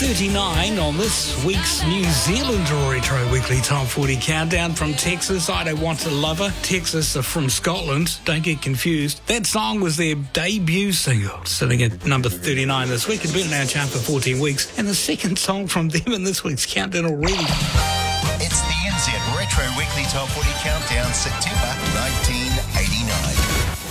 39 on this week's New Zealand Retro Weekly Top 40 Countdown from Texas. I Don't Want to Love Her. Texas are from Scotland. Don't get confused. That song was their debut single, sitting at number 39 this week. It's been in our chart for 14 weeks. And the second song from them in this week's countdown already. It's the NZ Retro Weekly Top 40 Countdown, September 1989.